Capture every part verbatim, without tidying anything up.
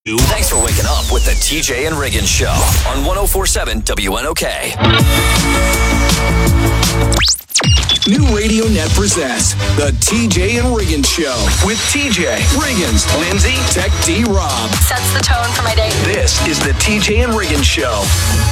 Thanks for waking up with the T J and Riggins Show on one oh four point seven W N O K. New Radio Net presents the T J and Riggins Show with T J, Riggins, Lindsay, Tech D Rob. Sets the tone for my day. This is the T J and Riggins Show.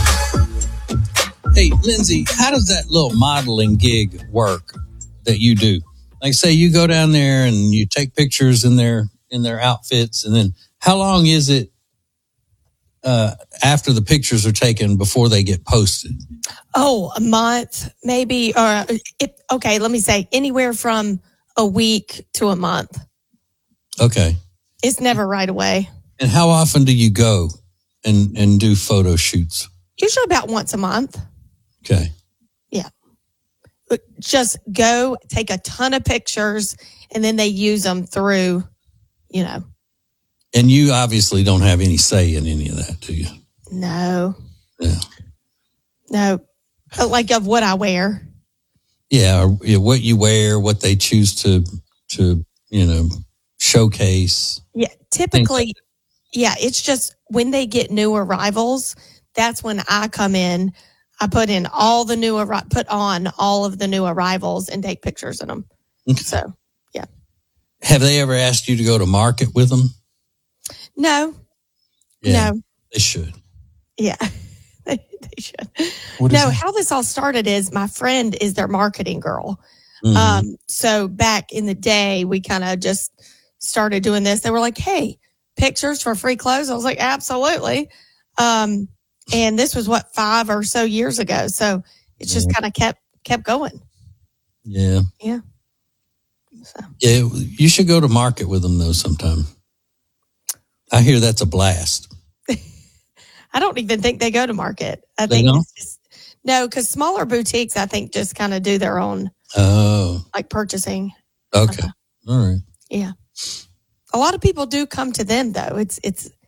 Hey, Lindsay, how does that little modeling gig work that you do? Like, say you go down there and you take pictures in their in their outfits, and then how long is it uh, after the pictures are taken before they get posted? Oh, a month, maybe. Or it, okay, let me say anywhere from a week to a month. Okay. It's never right away. And how often do you go and, and do photo shoots? Usually about once a month. Okay. Yeah. But just go take a ton of pictures, and then they use them through, you know. And you obviously don't have any say in any of that, do you? No. Yeah. No. Like of what I wear. Yeah, or, you know, what you wear, what they choose to, to you know, showcase. Yeah, typically, like yeah, it's just when they get new arrivals, that's when I come in. I put in all the new, put on all of the new arrivals and take pictures of them. Okay. So, yeah. Have they ever asked you to go to market with them? No. Yeah, no. They should. Yeah, they, they should. What no, is how this all started is my friend is their marketing girl. Mm-hmm. Um, so back in the day, we kind of just started doing this. They were like, hey, pictures for free clothes. I was like, absolutely. Um, and this was what, five or so years ago. So it just yeah. kind of kept, kept going. Yeah. Yeah. So. Yeah. You should go to market with them though sometime. I hear that's a blast. I don't even think they go to market. I they think don't? It's just, no, because smaller boutiques, I think, just kind of do their own oh like purchasing. Okay. Uh, All right. Yeah. A lot of people do come to them though. It's it's